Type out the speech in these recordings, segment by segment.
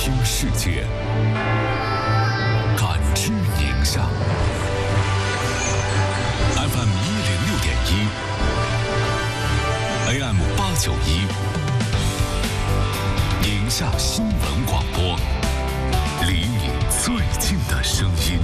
听世界，感知宁夏。FM 106.1 ，AM 891，宁夏新闻广播，离你最近的声音。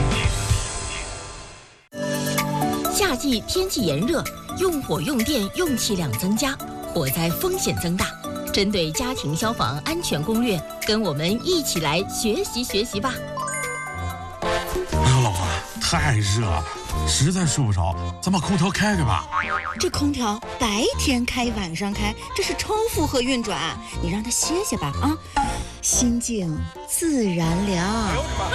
夏季天气炎热，用火用电用气量增加，火灾风险增大。针对家庭消防安全攻略，跟我们一起来学习学习吧。 哎呦，老婆，太热了，实在睡不着，咱把空调开开吧。 这空调白天开晚上开，这是超负荷运转，你让它歇歇吧啊，心静自然凉。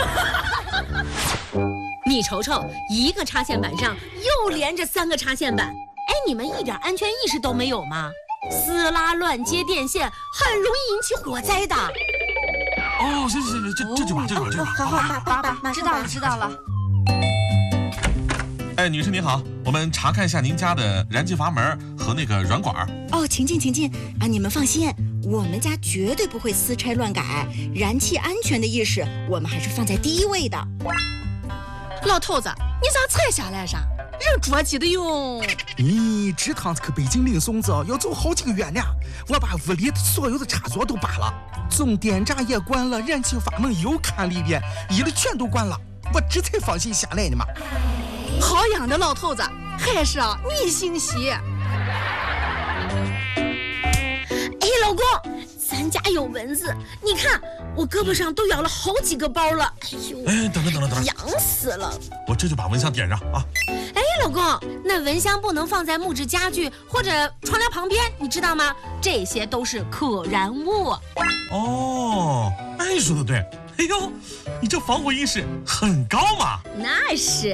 你瞅瞅，一个插线板上又连着3个插线板，哎，你们一点安全意识都没有吗？撕拉乱接电线很容易引起火灾的。 哦，是，这就把。 好，爸，知道了。 哎，女士您好，我们查看一下您家的燃气阀门和那个软管。 哦，请进啊！你们放心，我们家绝对不会私拆乱改，燃气安全的意识我们还是放在第一位的。 老头子，你咋才下来噻？人着急的哟。 你这趟去北京领孙子要走好几个月呢，我把屋里所有的插座都拔了，总电闸也关了，燃气阀门又看了一遍，一律全都关了，我这才放心下来的嘛。 好样的，老头子，还是你心细。 哎，老公，咱家有蚊子，你看我胳膊上都咬了好几个包了。哎呦， 哎，等， 痒死了！ 我这就把蚊香点上啊。 哎，老公，那蚊香不能放在木质家具或者窗帘旁边，你知道吗？这些都是可燃物。 哦，哎，说的对。哎呦，你这防火意识很高嘛。 那是。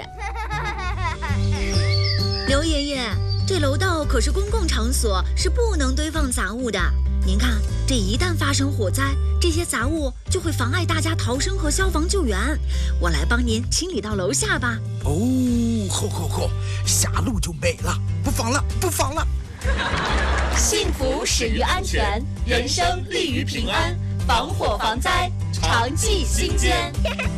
刘爷爷，这楼道可是公共场所，是不能堆放杂物的。您看，这一旦发生火灾，这些杂物就会妨碍大家逃生和消防救援。我来帮您清理到楼下吧。 哦，好，下楼就没了，不放了。 幸福始于安全，人生立于平安，防火防灾，常记心间。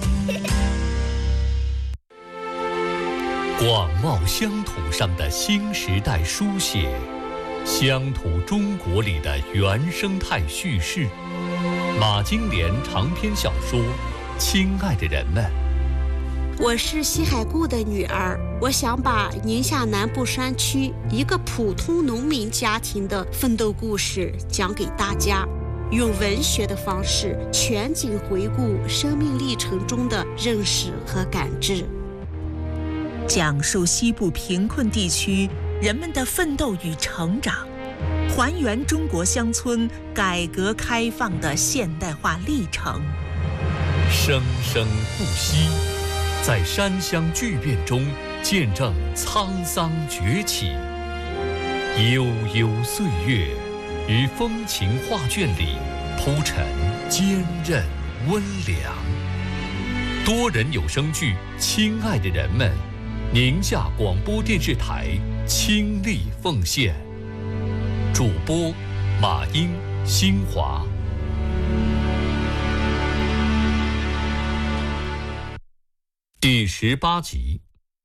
广袤乡土上的新时代书写，乡土中国里的原生态叙事。马金莲长篇小说《亲爱的人们》。 我是西海固的女儿，我想把宁夏南部山区一个普通农民家庭的奋斗故事讲给大家，用文学的方式全景回顾生命历程中的认识和感知， 讲述西部贫困地区人们的奋斗与成长，还原中国乡村改革开放的现代化历程。 生生不息，在山乡巨变中见证沧桑崛起。悠悠岁月，于风情画卷里铺陈坚韧温良。多人有声剧《亲爱的人们》，宁夏广播电视台倾力奉献。主播马英、新华。第18集。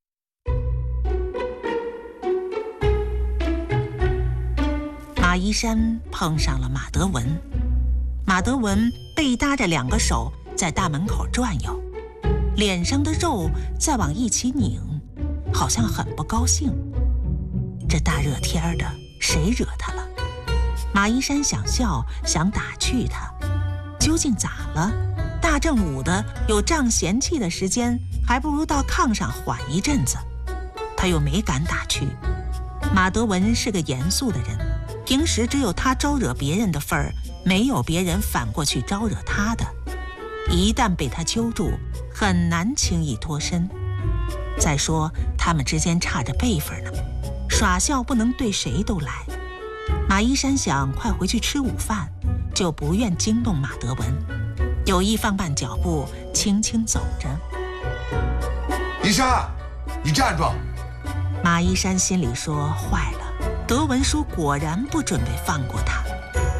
马一山碰上了马德文，马德文背搭着2个手在大门口转悠，脸上的肉在往一起拧，好像很不高兴。这大热天的，谁惹他了？马一山想笑，想打趣他，究竟咋了？大正午的，有仗嫌弃的时间，还不如到炕上缓一阵子。他又没敢打趣。马德文是个严肃的人，平时只有他招惹别人的份儿，没有别人反过去招惹他的。一旦被他揪住，很难轻易脱身。再说他们之间差着辈分呢，耍笑不能对谁都来。马一山想快回去吃午饭，就不愿惊动马德文，有意放慢脚步，轻轻走着。 一山，你站住！ 马一山心里说：坏了，德文叔果然不准备放过他。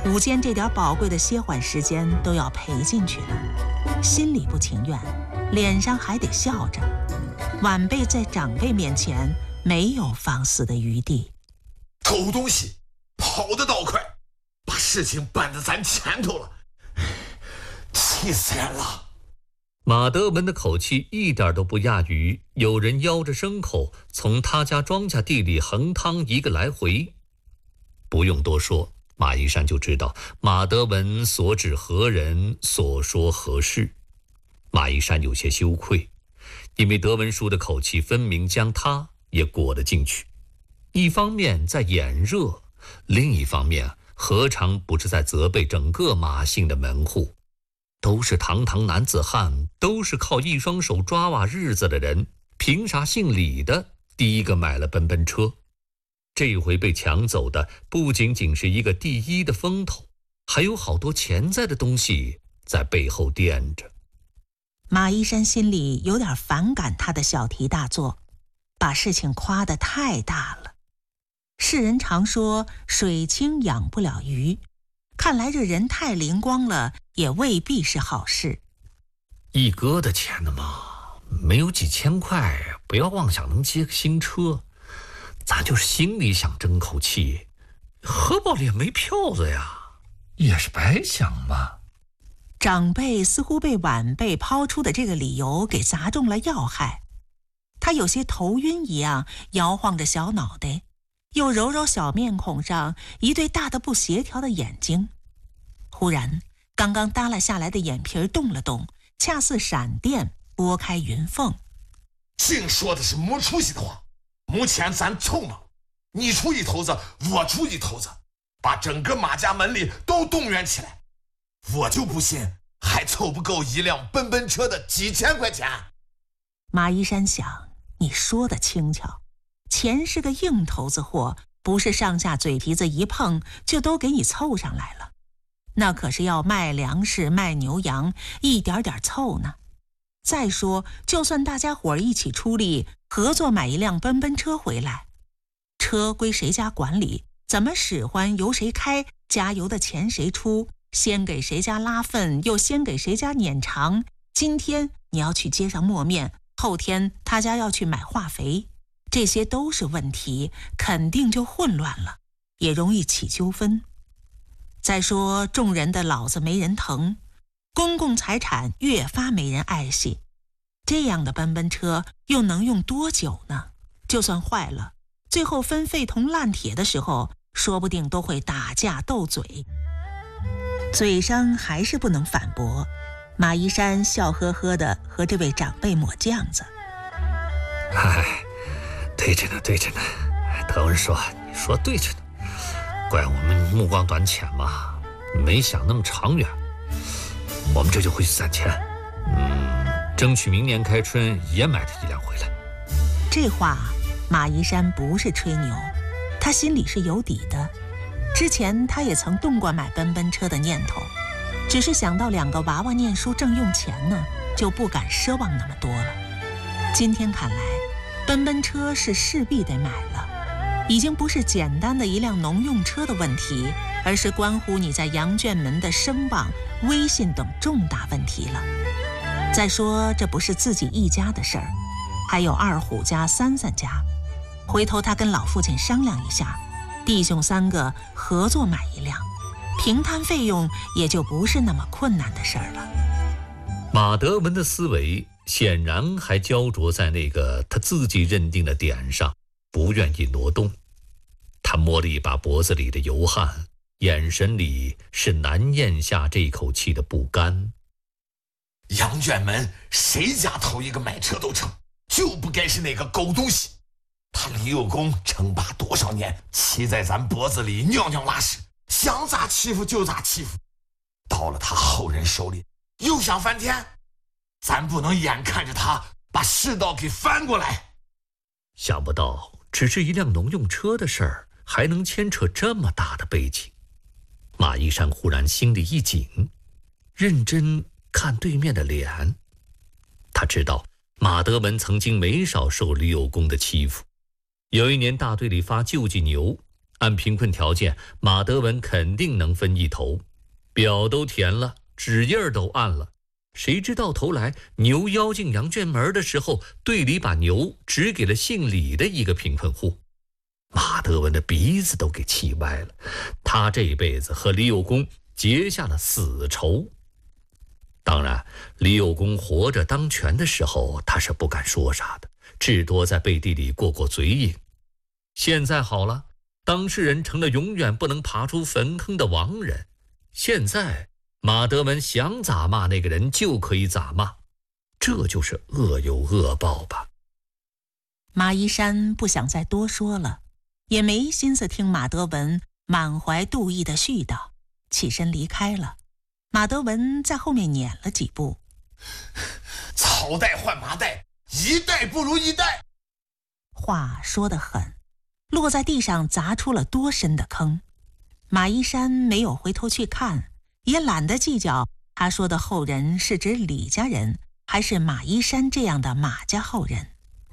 午间这点宝贵的歇缓时间都要赔进去了，心里不情愿，脸上还得笑着。晚辈在长辈面前没有放肆的余地。 偷东西跑得倒快，把事情办在咱前头了，气死人了。 马德文的口气一点都不亚于有人邀着牲口从他家庄稼地里横趟一个来回。不用多说，马一山就知道马德文所指何人，所说何事。马一山有些羞愧，因为德文叔的口气分明将他也裹了进去。一方面在眼热，另一方面何尝不是在责备整个马姓的门户。都是堂堂男子汉，都是靠一双手抓瓦日子的人，凭啥姓李的第一个买了奔奔车？这回被抢走的不仅仅是一个第一的风头，还有好多潜在的东西在背后垫着。 马一山心里有点反感他的小题大做，把事情夸得太大了。世人常说水清养不了鱼，看来这人太灵光了，也未必是好事。 一哥的钱呢嘛，没有几千块，不要妄想能接个新车。咱就是心里想争口气，荷包里也没票子呀，也是白想嘛。 长辈似乎被晚辈抛出的这个理由给砸中了要害，他有些头晕一样摇晃着小脑袋，又揉揉小面孔上一对大的不协调的眼睛。忽然刚刚耷拉下来的眼皮动了动，恰似闪电拨开云缝。 净说的是没出息的话。目前咱凑嘛，你出一头子，我出一头子，把整个马家门里都动员起来，我就不信还凑不够一辆奔奔车的几千块钱。 马一山想，你说的轻巧，钱是个硬头子货，不是上下嘴皮子一碰就都给你凑上来了，那可是要卖粮食卖牛羊，一点点凑呢。再说就算大家伙一起出力合作买一辆奔奔车回来，车归谁家管理，怎么使唤由谁开，加油的钱谁出，先给谁家拉粪又先给谁家撵肠，今天你要去街上磨面，后天他家要去买化肥，这些都是问题，肯定就混乱了，也容易起纠纷。再说众人的老子没人疼，公共财产越发没人爱惜，这样的奔奔车又能用多久呢？就算坏了，最后分废铜烂铁的时候，说不定都会打架斗嘴。嘴上还是不能反驳，马一山笑呵呵地和这位长辈抹酱子。 对着呢，对着呢。德文说，你说对着呢，怪我们目光短浅嘛，没想那么长远。我们这就回去攒钱，争取明年开春也买他一辆回来。 这话马一山不是吹牛，他心里是有底的。之前他也曾动过买奔奔车的念头，只是想到2个娃娃念书正用钱呢，就不敢奢望那么多了。今天看来，奔奔车是势必得买了，已经不是简单的一辆农用车的问题，而是关乎你在羊圈门的声望、威信等重大问题了。再说这不是自己一家的事儿，还有二虎家、三家，回头他跟老父亲商量一下，弟兄3个合作买一辆，平摊费用也就不是那么困难的事儿了。 马德文的思维显然还焦灼在那个他自己认定的点上，不愿意挪动。他摸了一把脖子里的油汗，眼神里是难咽下这口气的不甘。 羊圈门谁家头一个买车都成，就不该是那个狗东西。他李有功称霸多少年，骑在咱脖子里尿尿拉屎，想咋欺负就咋欺负。到了他后人手里又想翻天，咱不能眼看着他把世道给翻过来。 想不到只是一辆农用车的事儿，还能牵扯这么大的背景。马一山忽然心里一紧，认真看对面的脸。他知道马德文曾经没少受李有功的欺负。有一年大队里发救济牛， 按贫困条件，马德文肯定能分一头，表都填了，纸印都按了。谁知到头来牛邀进羊圈门的时候，队里把牛指给了姓李的一个贫困户。马德文的鼻子都给气歪了，他这辈子和李有功结下了死仇。当然，李有功活着当权的时候，他是不敢说啥的，至多在背地里过过嘴瘾。现在好了，当事人成了永远不能爬出坟坑的亡人。现在马德文想咋骂那个人就可以咋骂，这就是恶有恶报吧。 马一山不想再多说了，也没心思听马德文满怀妒意的絮叨，起身离开了。马德文在后面撵了几步。 草袋换麻袋，一代不如一代。 话说得狠，落在地上砸出了多深的坑。马一山没有回头去看，也懒得计较他说的后人是指李家人还是马一山这样的马家后人。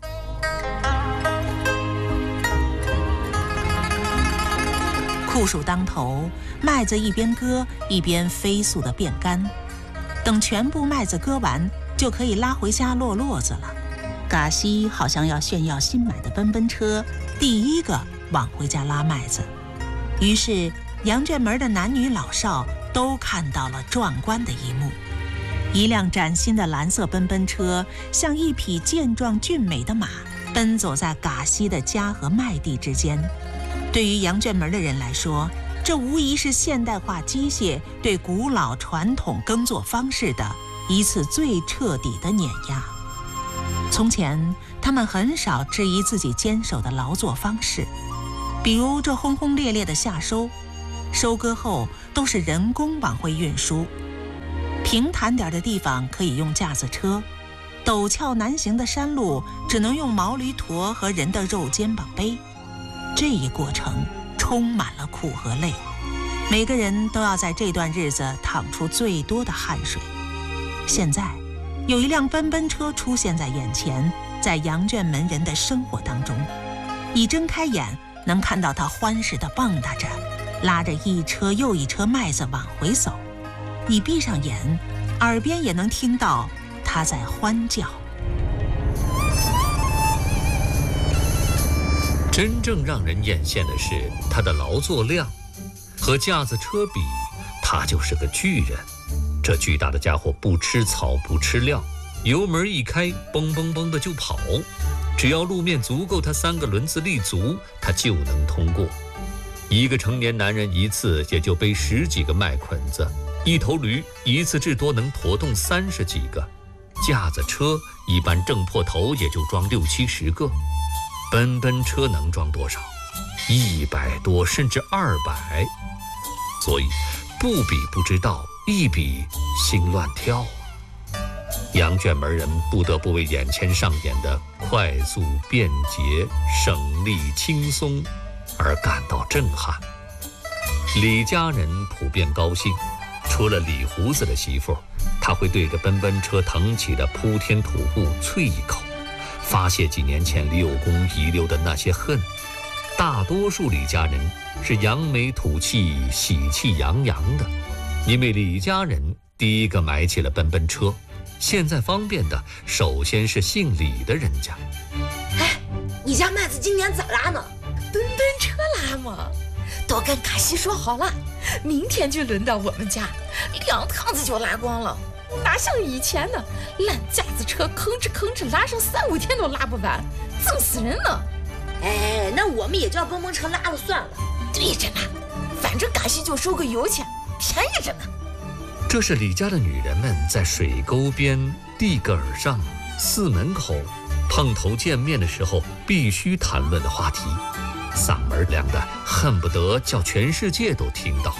酷暑当头，麦子一边割一边飞速地变干，等全部麦子割完，就可以拉回家落络子了。嘎西好像要炫耀新买的奔奔车，第一个往回家拉麦子。于是羊圈门的男女老少都看到了壮观的一幕：一辆崭新的蓝色奔奔车，像一匹健壮俊美的马，奔走在嘎西的家和麦地之间。对于羊圈门的人来说，这无疑是现代化机械对古老传统耕作方式的一次最彻底的碾压。从前，他们很少质疑自己坚守的劳作方式，比如这轰轰烈烈的夏收，收割后都是人工往回运输。平坦点的地方可以用架子车，陡峭难行的山路只能用毛驴驮和人的肉肩膀背。这一过程充满了苦和累，每个人都要在这段日子淌出最多的汗水。现在有一辆奔奔车出现在眼前，在羊圈门人的生活当中，一睁开眼能看到他欢实地蹦跶着，拉着一车又一车麦子往回走；一闭上眼，耳边也能听到他在欢叫。 真正让人艳羡的是他的劳作量，和架子车比，他就是个巨人。这巨大的家伙不吃草不吃料，油门一开，嘣嘣嘣的就跑。只要路面足够他3个轮子立足，他就能通过。一个成年男人一次也就背10几个麦捆子，一头驴一次至多能驮动30几个，架子车一般正破头也就装60、70个。奔奔车能装多少？100多甚至200。所以不比不知道，一比心乱跳。羊圈门人不得不为眼前上演的快速、便捷、省力、轻松而感到震撼。李家人普遍高兴，除了李胡子的媳妇，他会对着奔奔车腾起的铺天土布啐一口，发泄几年前李有功遗留的那些恨。大多数李家人是扬眉吐气、喜气洋洋的，因为李家人第一个买起了奔奔车。现在方便的首先是姓李的人家。 哎，你家麦子今年咋拉呢？奔奔车拉嘛，都跟卡西说好了，明天就轮到我们家，2趟子就拉光了。哪像以前呢，烂架子车吭哧拉上3、5天都拉不完，憎死人了。 哎，那我们也叫蹦蹦车拉了算了。 对着呢，反正嘎西就收个油钱，便宜着呢。 这是李家的女人们在水沟边、地埂上、寺门口碰头见面的时候必须谈论的话题，嗓门凉的恨不得叫全世界都听到。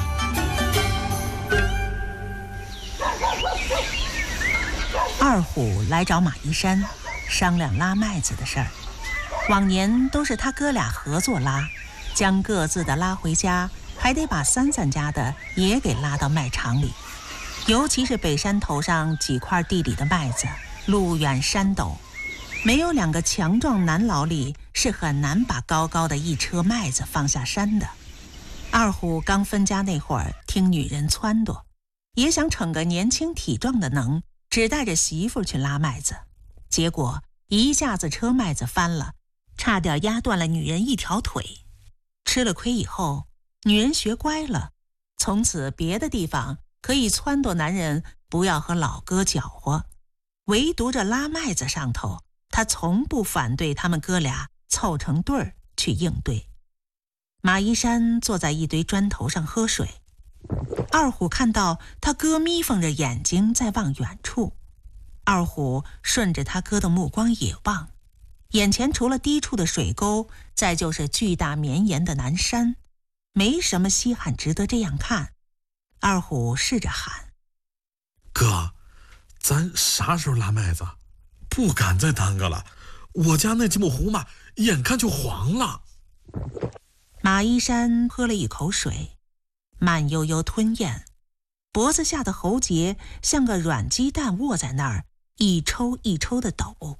二虎来找马一山商量拉麦子的事儿。往年都是他哥俩合作拉，将各自的拉回家，还得把三家的也给拉到麦场里。尤其是北山头上几块地里的麦子，路远山陡，没有2个强壮男劳力， 是很难把高高的一车麦子放下山的。二虎刚分家那会儿，听女人撺掇，也想逞个年轻体壮的能，只带着媳妇去拉麦子。结果一下子车麦子翻了，差点压断了女人一条腿。吃了亏以后，女人学乖了，从此别的地方可以撺掇男人不要和老哥搅和，唯独这拉麦子上头，她从不反对他们哥俩凑成对儿去应对。马一山坐在一堆砖头上喝水，二虎看到他哥眯缝着眼睛在望远处，二虎顺着他哥的目光也望，眼前除了低处的水沟，再就是巨大绵延的南山，没什么稀罕值得这样看。二虎试着喊： 哥，咱啥时候拉麦子？不敢再耽搁了，我家那几亩胡嘛，眼看就黄了。 马一山喝了一口水，慢悠悠吞咽，脖子下的喉结像个软鸡蛋卧在那儿，一抽一抽的抖。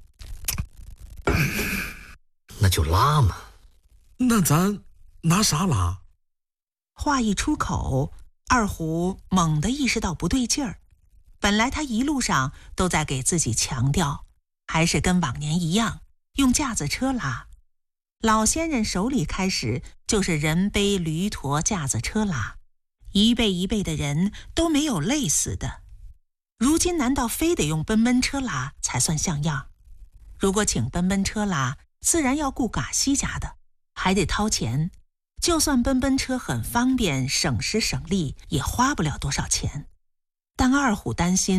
那就拉嘛。 那咱拿啥拉？ 话一出口，二虎猛地意识到不对劲儿。本来他一路上都在给自己强调，还是跟往年一样，用架子车拉。老先人手里开始就是人背驴驮架子车拉，一辈一辈的人都没有累死的。如今难道非得用奔奔车拉才算像样？如果请奔奔车拉，自然要雇嘎西家的，还得掏钱。就算奔奔车很方便，省时省力，也花不了多少钱。但二虎担心